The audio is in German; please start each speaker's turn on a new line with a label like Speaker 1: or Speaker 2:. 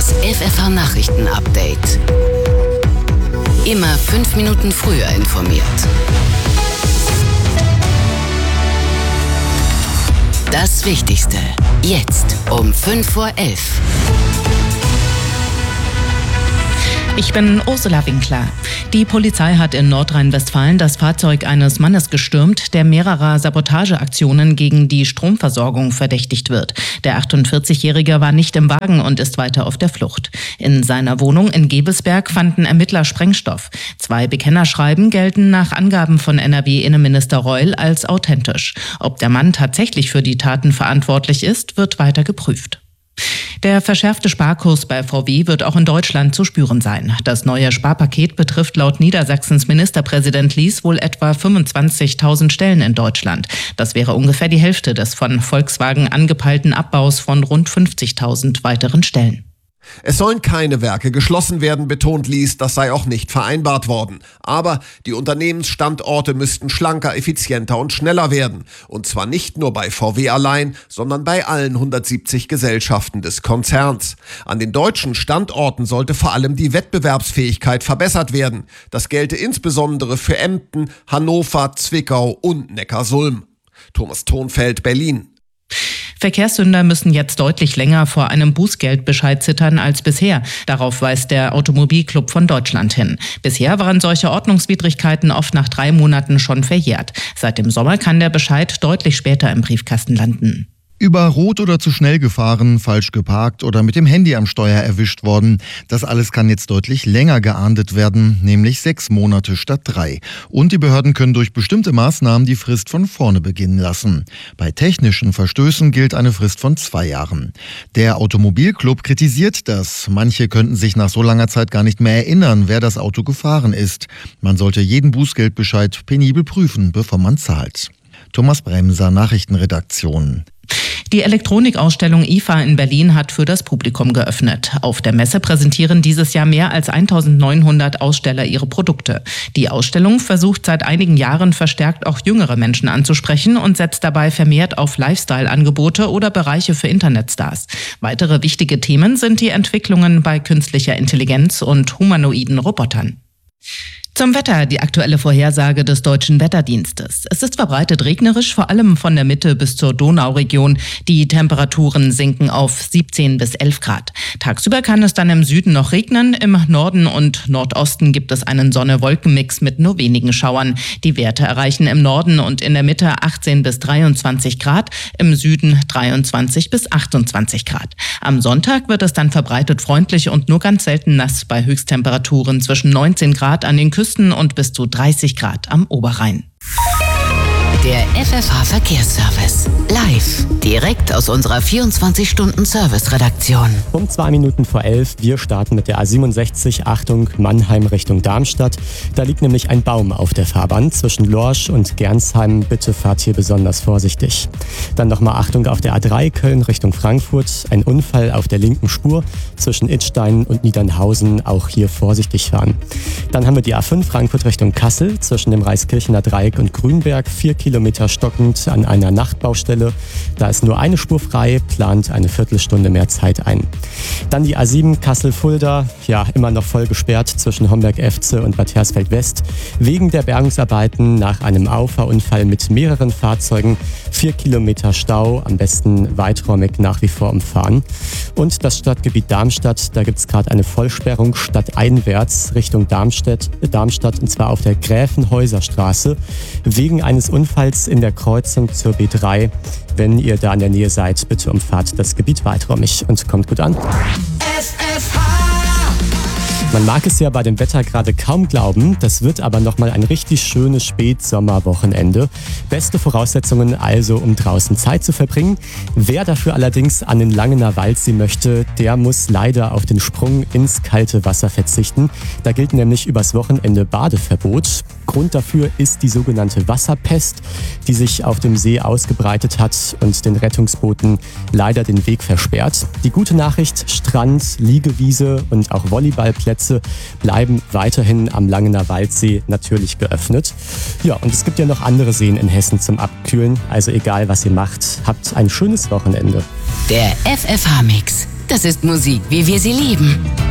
Speaker 1: Das FFH-Nachrichten-Update. Immer 5 Minuten früher informiert. Das Wichtigste. Jetzt um 5:11 Uhr.
Speaker 2: Ich bin Ursula Winkler. Die Polizei hat in Nordrhein-Westfalen das Fahrzeug eines Mannes gestürmt, der mehrerer Sabotageaktionen gegen die Stromversorgung verdächtigt wird. Der 48-Jährige war nicht im Wagen und ist weiter auf der Flucht. In seiner Wohnung in Gebelsberg fanden Ermittler Sprengstoff. 2 Bekennerschreiben gelten nach Angaben von NRW-Innenminister Reul als authentisch. Ob der Mann tatsächlich für die Taten verantwortlich ist, wird weiter geprüft. Der verschärfte Sparkurs bei VW wird auch in Deutschland zu spüren sein. Das neue Sparpaket betrifft laut Niedersachsens Ministerpräsident Lies wohl etwa 25.000 Stellen in Deutschland. Das wäre ungefähr die Hälfte des von Volkswagen angepeilten Abbaus von rund 50.000 weiteren Stellen.
Speaker 3: Es sollen keine Werke geschlossen werden, betont Lies, das sei auch nicht vereinbart worden. Aber die Unternehmensstandorte müssten schlanker, effizienter und schneller werden. Und zwar nicht nur bei VW allein, sondern bei allen 170 Gesellschaften des Konzerns. An den deutschen Standorten sollte vor allem die Wettbewerbsfähigkeit verbessert werden. Das gelte insbesondere für Emden, Hannover, Zwickau und Neckarsulm. Thomas Thonfeld, Berlin.
Speaker 2: Verkehrssünder müssen jetzt deutlich länger vor einem Bußgeldbescheid zittern als bisher. Darauf weist der Automobilclub von Deutschland hin. Bisher waren solche Ordnungswidrigkeiten oft nach 3 Monaten schon verjährt. Seit dem Sommer kann der Bescheid deutlich später im Briefkasten landen.
Speaker 4: Über Rot oder zu schnell gefahren, falsch geparkt oder mit dem Handy am Steuer erwischt worden. Das alles kann jetzt deutlich länger geahndet werden, nämlich 6 Monate statt 3. Und die Behörden können durch bestimmte Maßnahmen die Frist von vorne beginnen lassen. Bei technischen Verstößen gilt eine Frist von 2 Jahren. Der Automobilclub kritisiert das. Manche könnten sich nach so langer Zeit gar nicht mehr erinnern, wer das Auto gefahren ist. Man sollte jeden Bußgeldbescheid penibel prüfen, bevor man zahlt. Thomas Bremser, Nachrichtenredaktion.
Speaker 2: Die Elektronikausstellung IFA in Berlin hat für das Publikum geöffnet. Auf der Messe präsentieren dieses Jahr mehr als 1900 Aussteller ihre Produkte. Die Ausstellung versucht seit einigen Jahren verstärkt auch jüngere Menschen anzusprechen und setzt dabei vermehrt auf Lifestyle-Angebote oder Bereiche für Internetstars. Weitere wichtige Themen sind die Entwicklungen bei künstlicher Intelligenz und humanoiden Robotern. Zum Wetter, die aktuelle Vorhersage des Deutschen Wetterdienstes. Es ist verbreitet regnerisch, vor allem von der Mitte bis zur Donauregion. Die Temperaturen sinken auf 17 bis 11 Grad. Tagsüber kann es dann im Süden noch regnen. Im Norden und Nordosten gibt es einen Sonne-Wolken-Mix mit nur wenigen Schauern. Die Werte erreichen im Norden und in der Mitte 18 bis 23 Grad, im Süden 23 bis 28 Grad. Am Sonntag wird es dann verbreitet freundlich und nur ganz selten nass bei Höchsttemperaturen zwischen 19 Grad an den Küsten und bis zu 30 Grad am Oberrhein.
Speaker 1: Der FFH-Verkehrsservice. Live. Direkt aus unserer 24-Stunden-Service-Redaktion.
Speaker 5: Um 2 Minuten vor 11. Wir starten mit der A67, Achtung, Mannheim Richtung Darmstadt. Da liegt nämlich ein Baum auf der Fahrbahn zwischen Lorsch und Gernsheim. Bitte fahrt hier besonders vorsichtig. Dann nochmal Achtung auf der A3 Köln Richtung Frankfurt. Ein Unfall auf der linken Spur zwischen Idstein und Niedernhausen. Auch hier vorsichtig fahren. Dann haben wir die A5 Frankfurt Richtung Kassel zwischen dem Reiskirchener Dreieck und Grünberg. 4 Kilometer stockend an einer Nachtbaustelle. Da ist nur eine Spur frei, plant eine Viertelstunde mehr Zeit ein. Dann die A7 Kassel-Fulda, ja immer noch voll gesperrt zwischen Homberg-Efze und Bad Hersfeld-West. Wegen der Bergungsarbeiten nach einem Auffahrunfall mit mehreren Fahrzeugen. 4 Kilometer Stau, am besten weiträumig nach wie vor umfahren. Und das Stadtgebiet Darmstadt, da gibt es gerade eine Vollsperrung stadteinwärts Richtung Darmstadt, und zwar auf der Gräfenhäuserstraße, wegen eines Unfalls in der Kreuzung zur B3. Wenn ihr da in der Nähe seid, bitte umfahrt das Gebiet weiträumig und kommt gut an. Man mag es ja bei dem Wetter gerade kaum glauben, das wird aber nochmal ein richtig schönes Spätsommerwochenende. Beste Voraussetzungen also, um draußen Zeit zu verbringen. Wer dafür allerdings an den Langener Waldsee möchte, der muss leider auf den Sprung ins kalte Wasser verzichten. Da gilt nämlich übers Wochenende Badeverbot. Grund dafür ist die sogenannte Wasserpest, die sich auf dem See ausgebreitet hat und den Rettungsbooten leider den Weg versperrt. Die gute Nachricht, Strand, Liegewiese und auch Volleyballplätze bleiben weiterhin am Langener Waldsee natürlich geöffnet. Ja, und es gibt ja noch andere Seen in Hessen zum Abkühlen. Also egal, was ihr macht, habt ein schönes Wochenende.
Speaker 1: Der FFH-Mix. Das ist Musik, wie wir sie lieben.